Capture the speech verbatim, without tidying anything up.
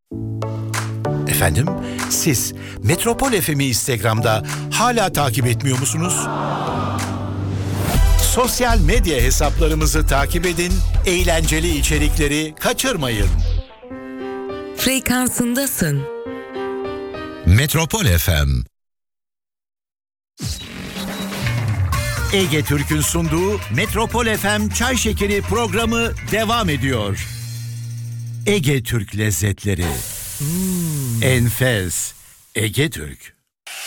Efendim, siz Metropol F M'i Instagram'da hala takip etmiyor musunuz? Sosyal medya hesaplarımızı takip edin, eğlenceli içerikleri kaçırmayın. Frekansındasın. Metropol F M. Ege Türk'ün sunduğu Metropol F M Çay Şekeri programı devam ediyor. Ege Türk lezzetleri. Hmm. Enfes. Ege Türk.